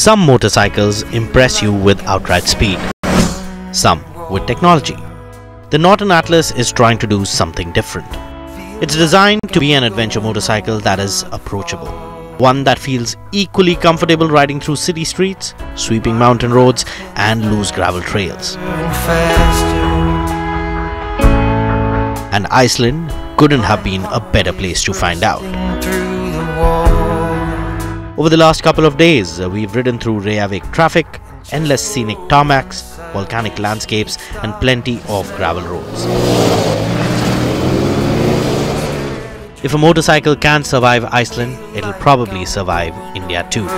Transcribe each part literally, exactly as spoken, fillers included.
Some motorcycles impress you with outright speed, some with technology. The Norton Atlas is trying to do something different. It's designed to be an adventure motorcycle that is approachable, one that feels equally comfortable riding through city streets, sweeping mountain roads, and loose gravel trails. And Iceland couldn't have been a better place to find out. Over the last couple of days, uh, we've ridden through Reykjavik traffic, endless scenic tarmacs, volcanic landscapes, and plenty of gravel roads. If a motorcycle can survive Iceland, it'll probably survive India too.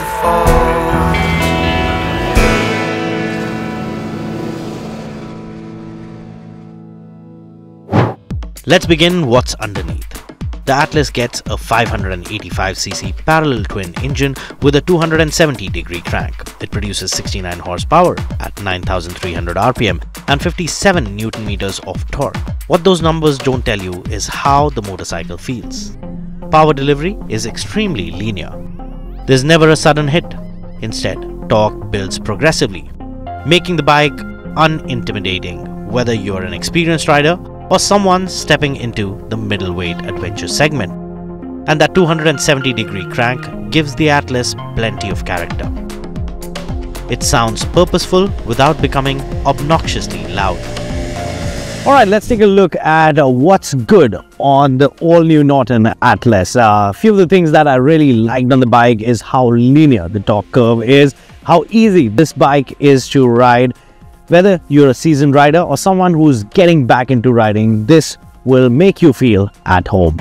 Let's begin what's underneath. The Atlas gets a five hundred eighty-five c c parallel twin engine with a two hundred seventy degree crank. It produces sixty-nine horsepower at nine thousand three hundred R P M and fifty-seven newton meters of torque. What those numbers don't tell you is how the motorcycle feels. Power delivery is extremely linear. There's never a sudden hit. Instead, torque builds progressively, making the bike unintimidating whether you're an experienced rider or someone stepping into the middleweight adventure segment. And that two hundred seventy degree crank gives the Atlas plenty of character. It sounds purposeful without becoming obnoxiously loud. Alright, let's take a look at uh, what's good on the all-new Norton Atlas. A uh, few of the things that I really liked on the bike is how linear the torque curve is, how easy this bike is to ride. Whether you're a seasoned rider or someone who's getting back into riding, this will make you feel at home.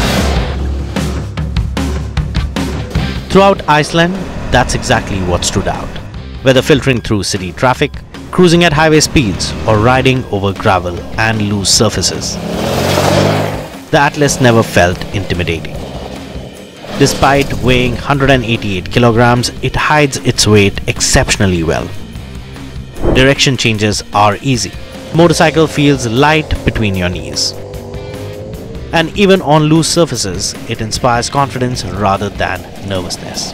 Throughout Iceland, that's exactly what stood out. Whether filtering through city traffic, cruising at highway speeds, or riding over gravel and loose surfaces, the Atlas never felt intimidating. Despite weighing one hundred eighty-eight kilograms, it hides its weight exceptionally well. Direction changes are easy. Motorcycle feels light between your knees. And even on loose surfaces, it inspires confidence rather than nervousness.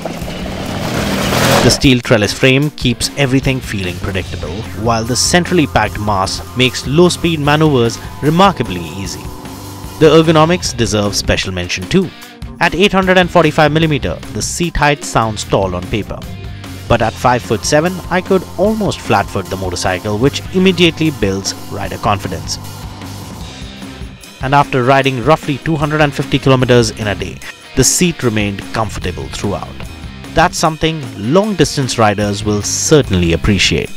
The steel trellis frame keeps everything feeling predictable, while the centrally packed mass makes low-speed maneuvers remarkably easy. The ergonomics deserve special mention too. At eight hundred forty-five millimeters, the seat height sounds tall on paper. But at five foot seven, I could almost flat-foot the motorcycle, which immediately builds rider confidence. And after riding roughly two hundred fifty kilometers in a day, the seat remained comfortable throughout. That's something long-distance riders will certainly appreciate.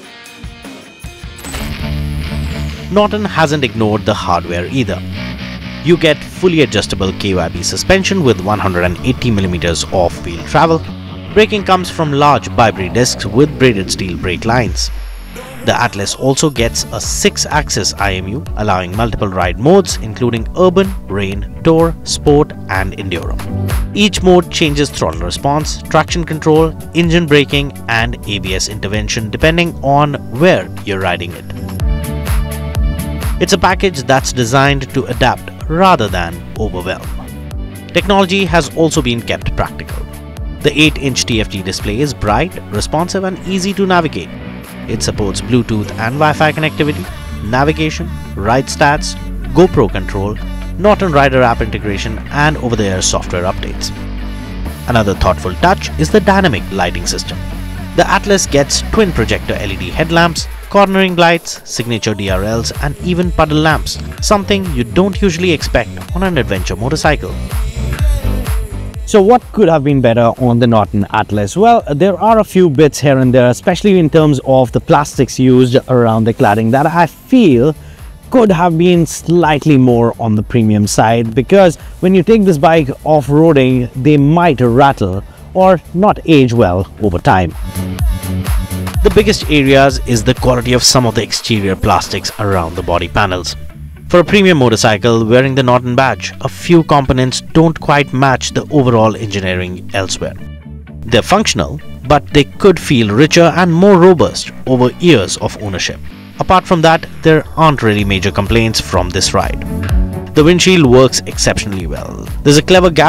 Norton hasn't ignored the hardware either. You get fully adjustable K Y B suspension with one hundred eighty millimeters of wheel travel. Braking comes from large Vibri discs with braided steel brake lines. The Atlas also gets a six axis I M U, allowing multiple ride modes including Urban, Rain, Tour, Sport and Enduro. Each mode changes throttle response, traction control, engine braking and A B S intervention depending on where you're riding it. It's a package that's designed to adapt rather than overwhelm. Technology has also been kept practical. The eight inch T F T display is bright, responsive and easy to navigate. It supports Bluetooth and Wi-Fi connectivity, navigation, ride stats, GoPro control, Norton Rider app integration and over-the-air software updates. Another thoughtful touch is the dynamic lighting system. The Atlas gets twin projector L E D headlamps, cornering lights, signature D R Ls and even puddle lamps, something you don't usually expect on an adventure motorcycle. So what could have been better on the Norton Atlas? Well, there are a few bits here and there, especially in terms of the plastics used around the cladding, that I feel could have been slightly more on the premium side, because when you take this bike off-roading, they might rattle or not age well over time. The biggest areas is the quality of some of the exterior plastics around the body panels. For a premium motorcycle wearing the Norton badge, a few components don't quite match the overall engineering elsewhere. They're functional, but they could feel richer and more robust over years of ownership. Apart from that, there aren't really major complaints from this ride. The windshield works exceptionally well. There's a clever gap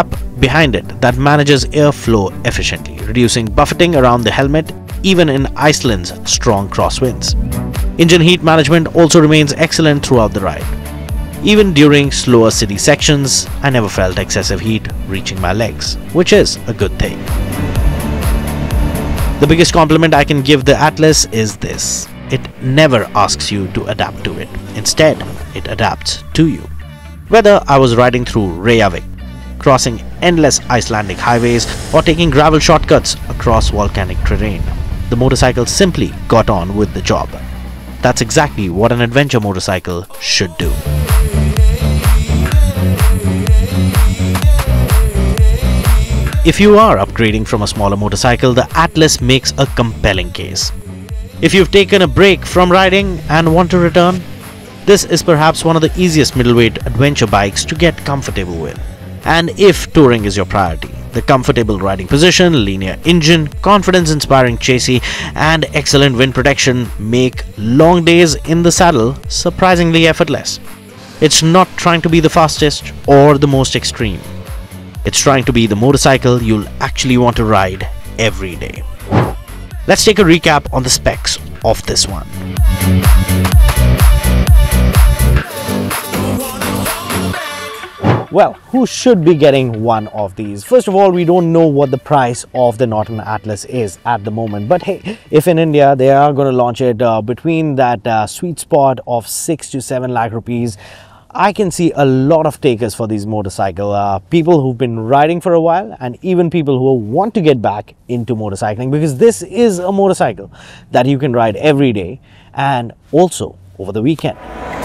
behind it that manages airflow efficiently, reducing buffeting around the helmet even in Iceland's strong crosswinds. Engine heat management also remains excellent throughout the ride. Even during slower city sections, I never felt excessive heat reaching my legs, which is a good thing. The biggest compliment I can give the Atlas is this: it never asks you to adapt to it. Instead, it adapts to you. Whether I was riding through Reykjavik, crossing endless Icelandic highways, or taking gravel shortcuts across volcanic terrain, the motorcycle simply got on with the job. That's exactly what an adventure motorcycle should do. If you are upgrading from a smaller motorcycle, the Atlas makes a compelling case. If you've taken a break from riding and want to return, this is perhaps one of the easiest middleweight adventure bikes to get comfortable with. And if touring is your priority, the comfortable riding position, linear engine, confidence-inspiring chassis, and excellent wind protection make long days in the saddle surprisingly effortless. It's not trying to be the fastest or the most extreme. It's trying to be the motorcycle you'll actually want to ride every day. Let's take a recap on the specs of this one. Well, who should be getting one of these? First of all, we don't know what the price of the Norton Atlas is at the moment. But hey, if in India they are going to launch it uh, between that uh, sweet spot of six to seven lakh rupees, I can see a lot of takers for these motorcycles. Uh, people who've been riding for a while, and even people who want to get back into motorcycling, because this is a motorcycle that you can ride every day and also over the weekend.